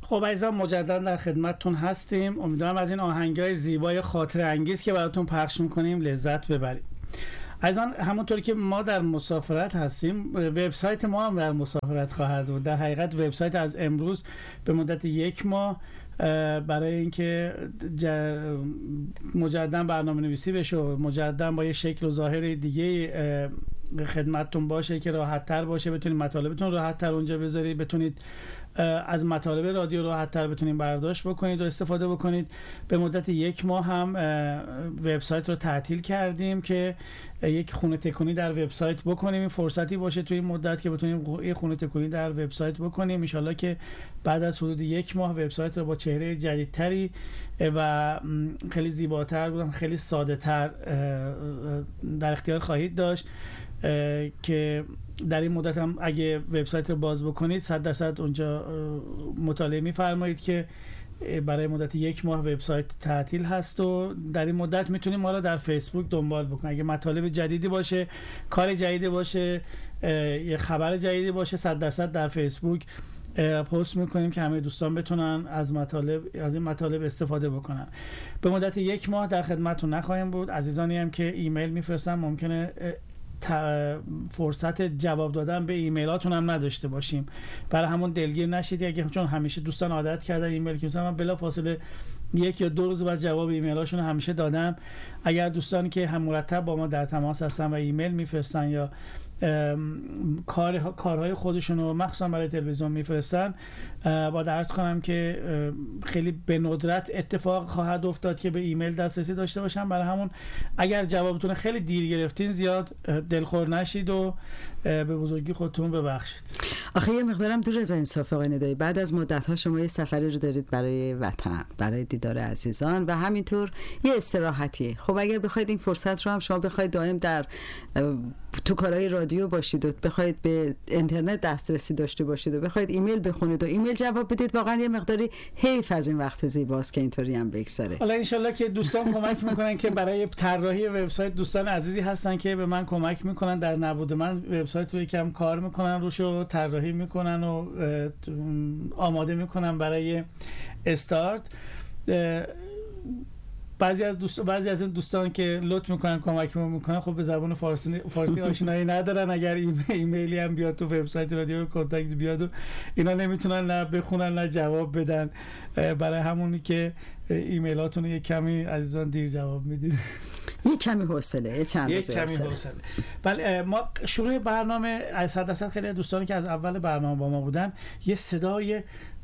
خب عزیزان مجددا در خدمتتون هستیم. امیدوارم از این آهنگای زیبای خاطره انگیز که براتون پخش میکنیم لذت ببرید. عزیزان همونطوری که ما در مسافرت هستیم، وبسایت ما هم در مسافرت خواهد بود. در حقیقت وبسایت از امروز به مدت 1 ماه برای اینکه مجددا برنامه‌نویسی بشه و مجددا با یه شکل و ظاهر دیگه خدمتتون باشه که راحت‌تر باشه، بتونید مطالبتون راحت‌تر اونجا بذارید، بتونید از مطالب رادیو راحت‌تر بتونید برداشت بکنید و استفاده بکنید. به مدت 1 ماه هم وبسایت رو تعطیل کردیم که یک خونه تکونی در وبسایت بکنیم. این فرصتی باشه توی این مدت که بتونیم یه خونه تکونی در وبسایت بکنیم. ان شاءالله که بعد از حدود 1 ماه وبسایت رو با چهره جدیدتری و خیلی زیباتر بودم، خیلی ساده‌تر در اختیار خواهید داشت که در این مدت هم اگه وبسایت رو باز بکنید 100% اونجا مطالعه می‌فرمایید که برای مدت 1 ماه وبسایت تعطیل هست و در این مدت میتونید ما رو در فیسبوک دنبال بکنید. اگه مطالب جدیدی باشه، کار جدیدی باشه، یه خبر جدیدی باشه 100% در فیسبوک پست میکنیم که همه دوستان بتونن از این مطالب استفاده بکنن. به مدت 1 ماه در خدمتتون نخواهیم بود. عزیزانی هم که ایمیل میفرستن ممکنه فرصت جواب دادن به ایمیلاتون هم نداشته باشیم، برای همون دلگیر نشید. اگه چون همیشه دوستان عادت کردن ایمیل که مثلا من بلافاصله 1 یا 2 روز بعد جواب ایمیلاشون همیشه دادم. اگر دوستانی که هم مرتب با ما در تماس هستن و ایمیل میفرستن یا کارهای خودشون رو مخصوصا برای تلویزیون میفرستن، با عرض کنم که خیلی به ندرت اتفاق خواهد افتاد که به ایمیل دسترسی داشته باشن. برای همون اگر جوابتون خیلی دیر گرفتین زیاد دلخور نشید و به بزرگی خودتون ببخشید. آخه یه مقدارم دور از انصاف آقای ندایی، بعد از مدت‌ها شما یه سفری رو دارید برای وطن، برای دیدار عزیزان و همینطور یه استراحتی. خب اگر بخواید این فرصت رو هم شما بخواید دائم در تو کارهای رادیو باشید و بخواید به اینترنت دسترسی داشته باشید و بخواید ایمیل بخونید و ایمیل جواب بدید، واقعا یه مقداری حیف از این وقت زیباست که اینطوری هم بگذره. حالا ان شاءالله که دوستان کمک میکنن که برای طراحی وبسایت دوستان عزیزی هستن که به من کمک میکنن، در نبود من وبسایت رو یکم کار میکنن روشو، طراحی میکنن و آماده میکنن برای استارت. بعضی از این دوستان که لطف میکنن کمک میکنن خب به زبان فارسی آشنایی ندارن. اگر ایمیلی هم بیاد تو وبسایت رادیو کانتکت بیاد و اینا نمیتونن نه بخونن نه جواب بدن، برای همونی که ایمیلاتون رو یک کمی عزیزان دیر جواب میدید. یک کمی حوصله، یک کمی حوصله. بله، ما شروع برنامه 100% خیلی دوستانی که از اول برنامه با ما بودن یه صدای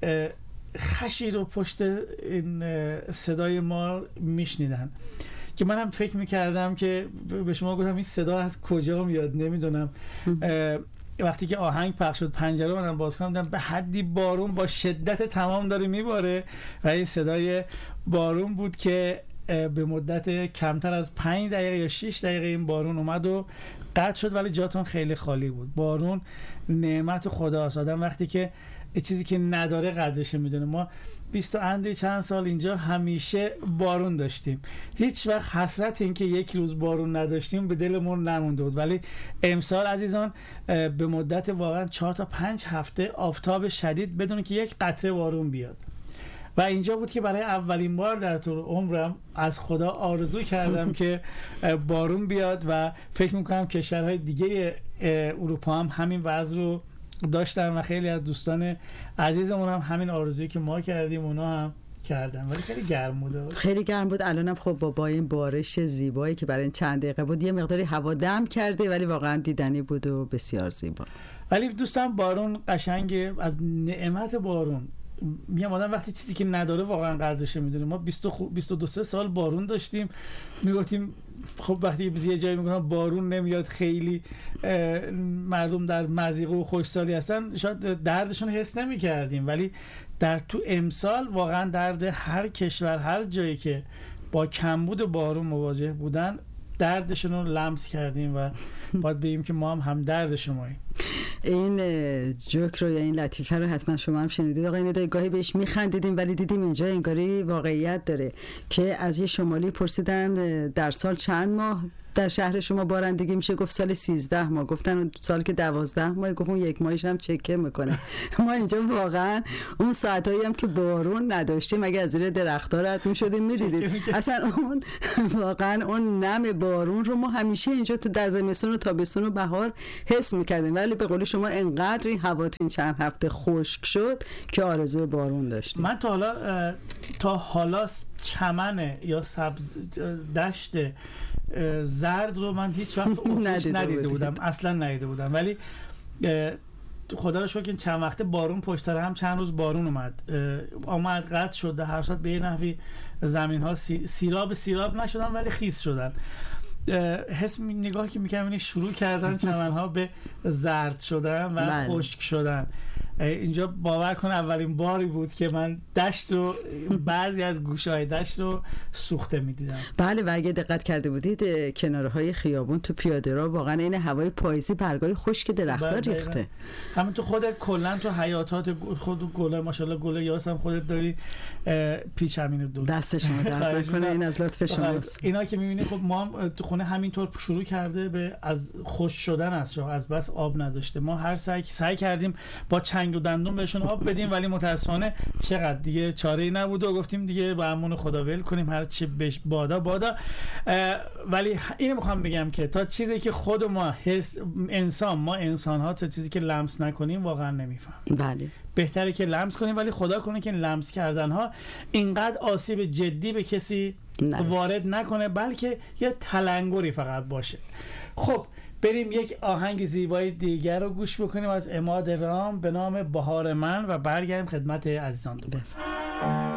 خشی رو پشت این صدای ما میشنیدن که منم فکر میکردم که به شما گفتم این صدا از کجا میاد نمیدونم. وقتی که آهنگ پخش شد پنجره منم باز کردم، به حدی بارون با شدت تمام داره میباره و این صدای بارون بود که به مدت کمتر از 5 دقیقه یا 6 دقیقه این بارون اومد و قطع شد، ولی جاتون خیلی خالی بود. بارون نعمت خداست. آدم وقتی که چیزی که نداره قدرش میدونه. ما 20 چند سال اینجا همیشه بارون داشتیم، هیچ وقت حسرت این که یک روز بارون نداشتیم به دلمون نمونده بود. ولی امسال عزیزان به مدت واقعا 4 تا 5 هفته آفتاب شدید بدون که یک قطره بارون بیاد و اینجا بود که برای اولین بار در طول عمرم از خدا آرزو کردم که بارون بیاد و فکر میکنم کشورهای دیگه اروپا هم همین وضع رو داشتن و خیلی از دوستان عزیزمون هم همین آرزویی که ما کردیم اونا هم کردن. ولی خیلی گرم بود، خیلی گرم بود. الانم خب با این بارش زیبایی که برای این چند دقیقه بود یه مقداری هوا دم کرده، ولی واقعا دیدنی بود و بسیار زیبا. ولی دوستان بارون قشنگه. از نعمت بارون میگم آدم وقتی چیزی که نداره واقعا قدرش میدونه. ما 22 سال بارون داشتیم، میگفتیم خب وقتی یه جایی میگن بارون نمیاد خیلی مردم در مضیقه و خوشحالی هستن، شاید دردشون حس نمی‌کردیم، ولی در تو امسال واقعا درد هر کشور هر جایی که با کمبود بارون مواجه بودن دردشون رو لمس کردیم و باید بگیم که ما هم درد شماییم. این جوک رو یا این لطیفه رو حتما شما هم شنیدید آقای ندایی، گاهی بهش میخندیدیم ولی دیدیم اینجا انگاری واقعیت داره که از یه شمالی پرسیدن در سال چند ماه در شهر شما بارندگی میشه گفت سال 13 ماه، گفتن سال که 12 ماه، گفت اون یک ماهش هم چکه میکنه. ما اینجا واقعا اون ساعتایی هم که بارون نداشتیم اگه از زیر درخت‌ها رد می‌شدیم می‌دیدید اصلا اون واقعا اون نم بارون رو ما همیشه اینجا تو در زمستون و تابستون و بهار حس می‌کردیم، ولی به قول شما انقدر این هوا تو این چند هفته خشک شد که آرزوی بارون داشتیم. من تا حالا چمن یا سبز دشت زرد رو من هیچ وقت ندیده بودم، اصلا ندیده بودم، ولی خدا رو شکر چند وقته بارون پشت سر هم چند روز بارون اومد قطع شد، هر صورت به نحوی زمین ها سیراب نشدن ولی خیس شدن. حس نگاهی که میکنم شروع کردن چمن ها به زرد شدن و خشک شدن. اینجا باور کن اولین باری بود که من دشت رو بعضی از گوشه‌های دشت رو سوخته می‌دیدم. بله، و اگه دقت کرده بودید کنارهای خیابون تو پیاده‌رو واقعا این هوای پاییزی برگای خشک درخت‌ها ریخته. همین تو خودت کلا تو حیاتات خود گله ماشاءالله گله یاس هم خودت داری پیچ همینو دور. دست شما درد نکنه، این از لطف شماست. اینا که می‌بینی خب ما هم تو خونه همینطور شروع کرده به از خشک شدن است، از بس آب نداشته. ما هر سعی کردیم با چنگ و دندون بهشون آب بدیم ولی متاسفانه چقدر دیگه چاره‌ای نبود و گفتیم دیگه با همون خدا ول کنیم، هر چی بهش بادا. ولی اینو میخوام بگم که تا چیزی که خود ما انسان ها تا چیزی که لمس نکنیم واقعا نمیفهم. بله، بهتره که لمس کنیم، ولی خدا کنه که لمس کردن ها اینقدر آسیب جدی به کسی وارد نکنه، بلکه یه تلنگری فقط باشه. خب بریم یک آهنگ زیبای دیگر رو گوش بکنیم از عماد رام به نام بهار من و برگردیم خدمت عزیزان.